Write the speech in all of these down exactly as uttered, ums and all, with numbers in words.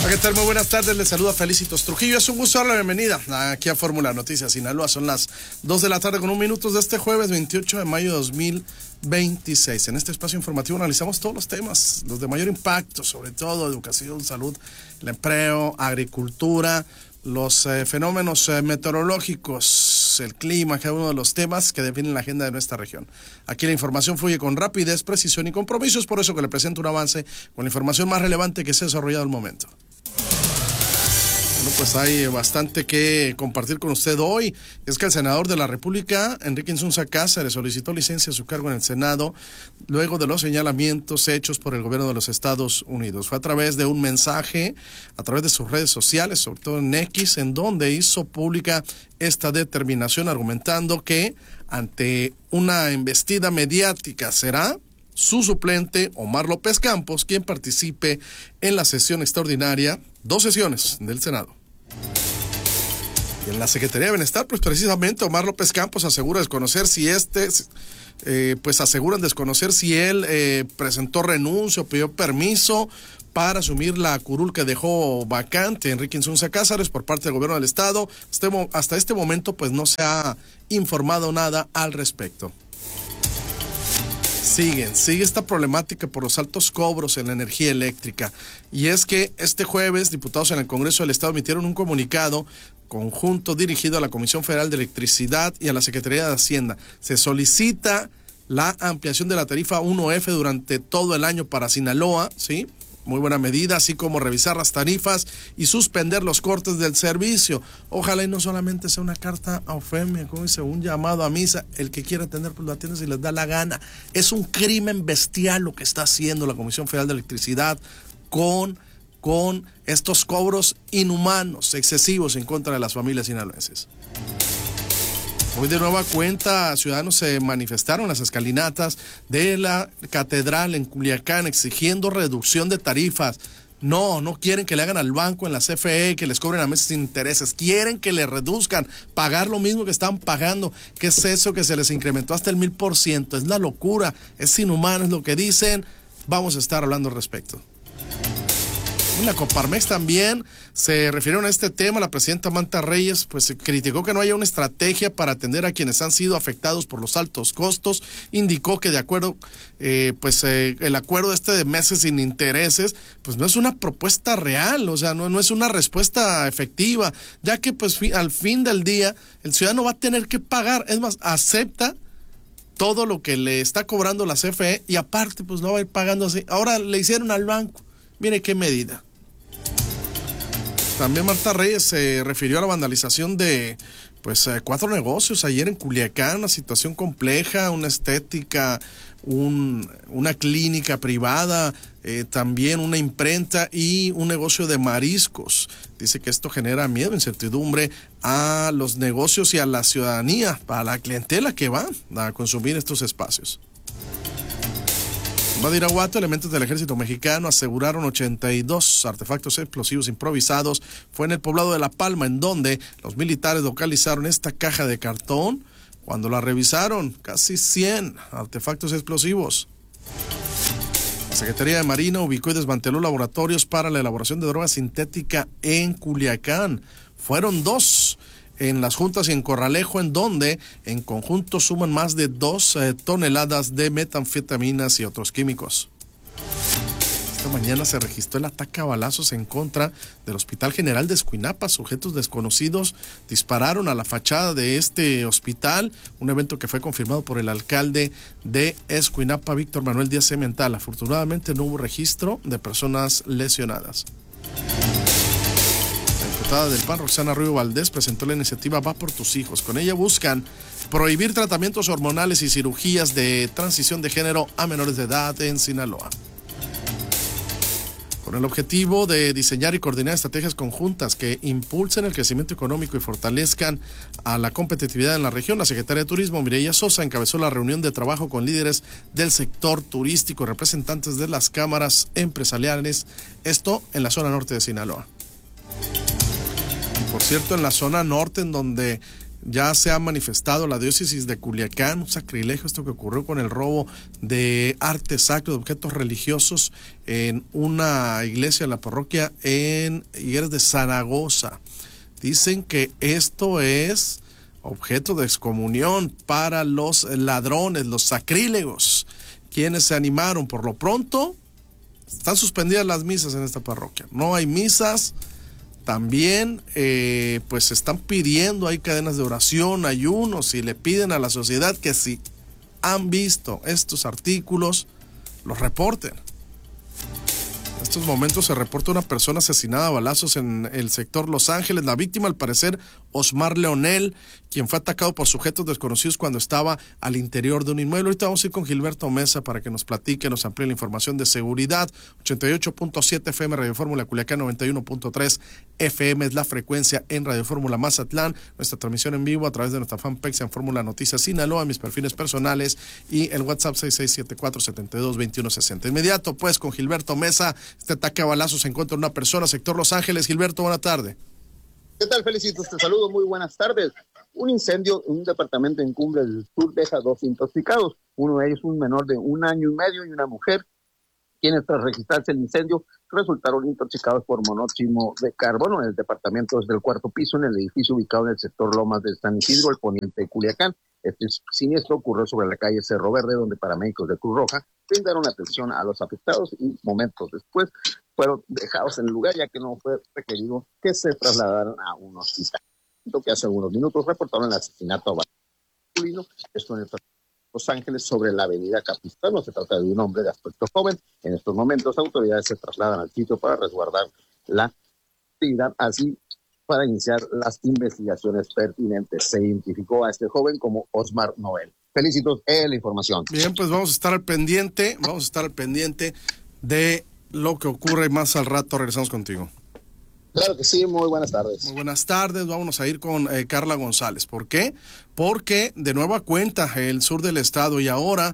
Hola, ¿qué tal? Muy buenas tardes, les saluda Felicitos Trujillo. Es un gusto darle la bienvenida aquí a Fórmula Noticias Sinaloa. Son las dos de la tarde con un minuto de este jueves veintiocho de mayo de dos mil veintiséis. En este espacio informativo analizamos todos los temas, los de mayor impacto, sobre todo educación, salud, el empleo, agricultura, los eh, fenómenos eh, meteorológicos, el clima, cada uno de los temas que definen la agenda de nuestra región. Aquí la información fluye con rapidez, precisión y compromiso. Es por eso que le presento un avance con la información más relevante que se ha desarrollado al momento. Bueno, pues hay bastante que compartir con usted hoy. Es que el senador de la República, Enrique Insunza Cáceres, solicitó licencia a su cargo en el Senado luego de los señalamientos hechos por el gobierno de los Estados Unidos. Fue a través de un mensaje, a través de sus redes sociales, sobre todo en X, en donde hizo pública esta determinación, argumentando que ante una embestida mediática será su suplente, Omar López Campos, quien participe en la sesión extraordinaria, dos sesiones del Senado. Y en la Secretaría de Bienestar, pues precisamente Omar López Campos asegura desconocer si este, eh, pues aseguran desconocer si él eh, presentó renuncia o pidió permiso para asumir la curul que dejó vacante Enrique Insunza Cáceres por parte del gobierno del estado. Este, hasta este momento, pues no se ha informado nada al respecto. Siguen, sigue esta problemática por los altos cobros en la energía eléctrica. Y es que este jueves, diputados en el Congreso del Estado emitieron un comunicado conjunto dirigido a la Comisión Federal de Electricidad y a la Secretaría de Hacienda. Se solicita la ampliación de la tarifa uno F durante todo el año para Sinaloa, ¿sí? Muy buena medida, así como revisar las tarifas y suspender los cortes del servicio. Ojalá y no solamente sea una carta a Ofemia, como dice, un llamado a misa. El que quiera atender, pues lo atiende si les da la gana. Es un crimen bestial lo que está haciendo la Comisión Federal de Electricidad con, con estos cobros inhumanos, excesivos en contra de las familias sinaloenses. Hoy de nueva cuenta, ciudadanos se manifestaron en las escalinatas de la catedral en Culiacán exigiendo reducción de tarifas. No, no quieren que le hagan al banco en la C F E, que les cobren a meses sin intereses. Quieren que le reduzcan, pagar lo mismo que están pagando. ¿Qué es eso que se les incrementó hasta el mil por ciento? Es la locura, es inhumano, es lo que dicen. Vamos a estar hablando al respecto. En la Coparmex también se refirieron a este tema. La presidenta Manta Reyes pues criticó que no haya una estrategia para atender a quienes han sido afectados por los altos costos. Indicó que de acuerdo, eh, pues eh, el acuerdo este de meses sin intereses, pues no es una propuesta real, o sea, no, no es una respuesta efectiva, ya que pues fi, al fin del día el ciudadano va a tener que pagar, es más, acepta todo lo que le está cobrando la C F E y aparte pues no va a ir pagando así. Ahora le hicieron al banco, mire qué medida. También Marta Reyes se refirió a la vandalización de pues cuatro negocios ayer en Culiacán, una situación compleja, una estética, un, una clínica privada, eh, también una imprenta y un negocio de mariscos. Dice que esto genera miedo, incertidumbre a los negocios y a la ciudadanía, a la clientela que va a consumir estos espacios. En Badiraguato, elementos del ejército mexicano aseguraron ochenta y dos artefactos explosivos improvisados. Fue en el poblado de La Palma, en donde los militares localizaron esta caja de cartón. Cuando la revisaron, casi cien artefactos explosivos. La Secretaría de Marina ubicó y desmanteló laboratorios para la elaboración de droga sintética en Culiacán. Fueron dos en Las Juntas y en Corralejo, en donde en conjunto suman más de dos eh, toneladas de metanfetaminas y otros químicos. Esta mañana se registró el ataque a balazos en contra del Hospital General de Escuinapa. Sujetos desconocidos dispararon a la fachada de este hospital, un evento que fue confirmado por el alcalde de Escuinapa, Víctor Manuel Díaz Cemental. Afortunadamente no hubo registro de personas lesionadas. La diputada del P A N, Roxana Rubio Valdés, presentó la iniciativa Va por tus hijos. Con ella buscan prohibir tratamientos hormonales y cirugías de transición de género a menores de edad en Sinaloa. Con el objetivo de diseñar y coordinar estrategias conjuntas que impulsen el crecimiento económico y fortalezcan a la competitividad en la región, la secretaria de Turismo, Mireya Sosa, encabezó la reunión de trabajo con líderes del sector turístico y representantes de las cámaras empresariales, esto en la zona norte de Sinaloa. Por cierto, en la zona norte, en donde Ya se ha manifestado la diócesis de Culiacán, un sacrilegio esto que ocurrió con el robo de arte sacro, de objetos religiosos en una iglesia de la parroquia en Higueras de Zaragoza. Dicen que esto es objeto de excomunión para los ladrones, los sacrílegos, quienes se animaron. Por lo pronto, están suspendidas las misas en esta parroquia. No hay misas. También, eh, pues están pidiendo, hay cadenas de oración, ayunos, y le piden a la sociedad que si han visto estos artículos, los reporten. En estos momentos se reporta una persona asesinada a balazos en el sector Los Ángeles. La víctima, al parecer, Osmar Leonel, quien fue atacado por sujetos desconocidos cuando estaba al interior de un inmueble. Ahorita vamos a ir con Gilberto Mesa para que nos platique, nos amplíe la información de seguridad. ochenta y ocho punto siete F M Radio Fórmula Culiacán, noventa y uno punto tres F M es la frecuencia en Radio Fórmula Mazatlán. Nuestra transmisión en vivo a través de nuestra fanpage en Fórmula Noticias Sinaloa, mis perfiles personales y el WhatsApp seis seis siete cuatro siete dos dos uno seis cero. Inmediato, pues, con Gilberto Mesa. Este ataque a balazos en contra de una persona, sector Los Ángeles. Gilberto, buena tarde. ¿Qué tal, Felicitos? Te saludo, muy buenas tardes. Un incendio en un departamento en Cumbres del Sur deja dos intoxicados. Uno de ellos un menor de un año y medio y una mujer, quienes tras registrarse el incendio resultaron intoxicados por monóxido de carbono en el departamento desde el cuarto piso en el edificio ubicado en el sector Lomas de San Isidro, el poniente de Culiacán. Este siniestro ocurrió sobre la calle Cerro Verde, donde paramédicos de Cruz Roja brindaron atención a los afectados y momentos después fueron dejados en el lugar, ya que no fue requerido que se trasladaran a un hospital. Lo que hace algunos minutos reportaron el asesinato a masculino, esto en el Los Ángeles, sobre la avenida Capistrano. Se trata de un hombre de aspecto joven. En estos momentos, autoridades se trasladan al sitio para resguardar la actividad, así para iniciar las investigaciones pertinentes. Se identificó a este joven como Osmar Noel. Felicitos en la información. Bien, pues vamos a estar al pendiente, vamos a estar al pendiente de lo que ocurre más al rato. Regresamos contigo. Claro que sí, muy buenas tardes. Muy buenas tardes, vámonos a ir con eh, Carla González. ¿Por qué? Porque de nueva cuenta el sur del estado y ahora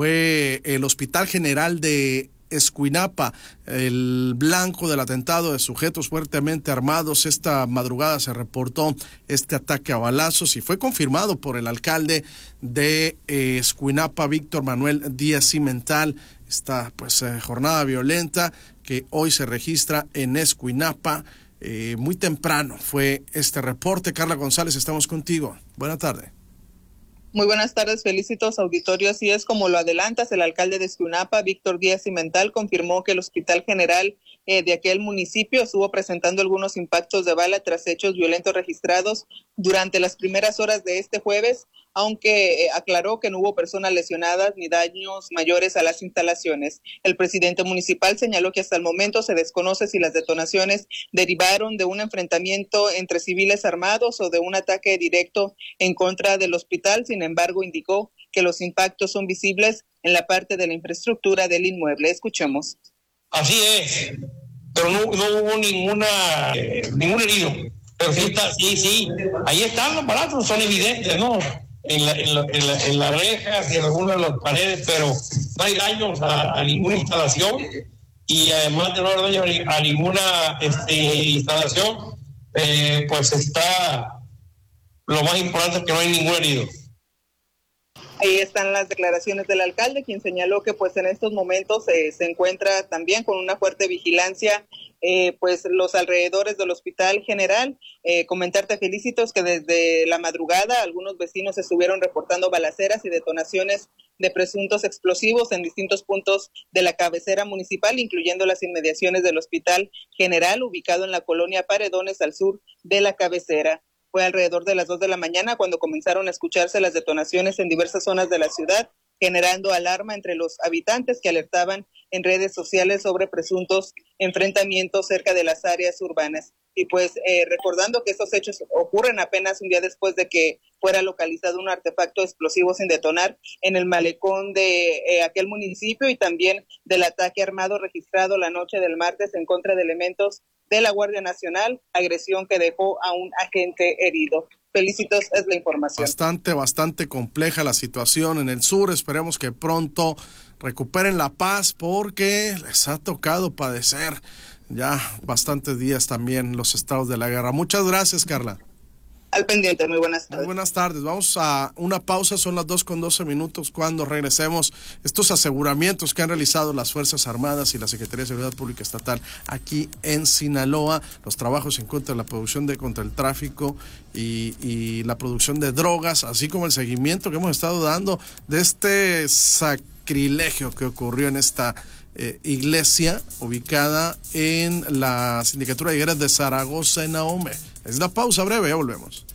fue el Hospital General de Escuinapa el blanco del atentado de sujetos fuertemente armados. Esta madrugada se reportó este ataque a balazos y fue confirmado por el alcalde de eh, Escuinapa, Víctor Manuel Díaz Cimental. Esta pues eh, jornada violenta que hoy se registra en Escuinapa. Eh, muy temprano fue este reporte. Carla González, estamos contigo. Buena tarde. Muy buenas tardes, Felicitos auditorio. Así es como lo adelantas, el alcalde de Escuinapa, Víctor Díaz Cimental, confirmó que el Hospital General eh, de aquel municipio estuvo presentando algunos impactos de bala tras hechos violentos registrados durante las primeras horas de este jueves, aunque eh, aclaró que no hubo personas lesionadas ni daños mayores a las instalaciones. El presidente municipal señaló que hasta el momento se desconoce si las detonaciones derivaron de un enfrentamiento entre civiles armados o de un ataque directo en contra del hospital. Sin embargo, indicó que los impactos son visibles en la parte de la infraestructura del inmueble. Escuchemos. Así es, pero no, no hubo ninguna eh, ningún herido. Pero sí, está, sí, sí, ahí están los balazos, son evidentes, ¿no? En, la, en, la, en, la, en las rejas y en algunas de las paredes, pero no hay daños a, a ninguna instalación y además de no haber daño a ninguna este, instalación, eh, pues está, lo más importante es que no hay ningún herido. Ahí están las declaraciones del alcalde, quien señaló que pues en estos momentos eh, se encuentra también con una fuerte vigilancia eh, pues los alrededores del Hospital General. Eh, comentarte, Felicitos, que desde la madrugada algunos vecinos estuvieron reportando balaceras y detonaciones de presuntos explosivos en distintos puntos de la cabecera municipal, incluyendo las inmediaciones del Hospital General, ubicado en la colonia Paredones, al sur de la cabecera. Fue alrededor de las dos de la mañana cuando comenzaron a escucharse las detonaciones en diversas zonas de la ciudad, generando alarma entre los habitantes que alertaban en redes sociales sobre presuntos enfrentamientos cerca de las áreas urbanas. Y pues eh, recordando que estos hechos ocurren apenas un día después de que fuera localizado un artefacto explosivo sin detonar en el malecón de eh, aquel municipio, y también del ataque armado registrado la noche del martes en contra de elementos de la Guardia Nacional, agresión que dejó a un agente herido. Felicitos, es la información. Bastante, bastante compleja la situación en el sur. Esperemos que pronto recuperen la paz porque les ha tocado padecer ya bastantes días también los estados de la guerra. Muchas gracias, Carla. al pendiente. Muy buenas tardes. Muy buenas tardes. Vamos a una pausa, son las dos con doce minutos. Cuando regresemos, estos aseguramientos que han realizado las Fuerzas Armadas y la Secretaría de Seguridad Pública Estatal aquí en Sinaloa, los trabajos en contra de la producción de contra el tráfico y, y la producción de drogas, así como el seguimiento que hemos estado dando de este sacrilegio que ocurrió en esta eh, iglesia ubicada en la Sindicatura de Higueras de Zaragoza, en Ahome. Es la pausa breve, ya volvemos.